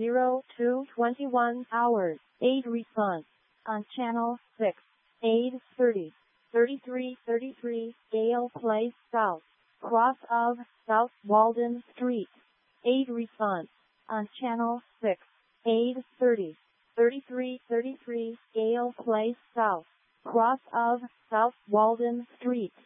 to 21 hours. Aid response on channel 6. Aid 30. 3333 Gale Place South. Cross of South Walden Street. Aid response on channel 6. Aid 30. 3333 Gale Place South. Cross of South Walden Street.